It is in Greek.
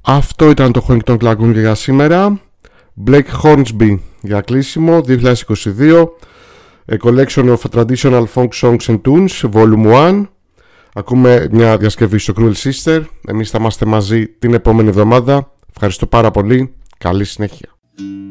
Αυτό ήταν το Honky Tonk Lagoon για σήμερα. Blake Hornsby για κλείσιμο 2022. A Collection of Traditional Folk Songs and Tunes Volume 1. Ακούμε μια διασκευή στο Cruel Sister. Εμείς θα είμαστε μαζί την επόμενη εβδομάδα. Ευχαριστώ πάρα πολύ. Καλή συνέχεια.